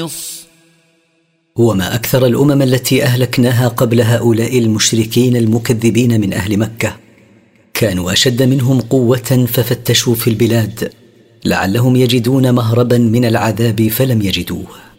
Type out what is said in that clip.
وما أكثر الأمم التي أهلكناها قبل هؤلاء المشركين المكذبين من أهل مكة، كانوا أشد منهم قوة ففتشوا في البلاد لعلهم يجدون مهربا من العذاب فلم يجدوه.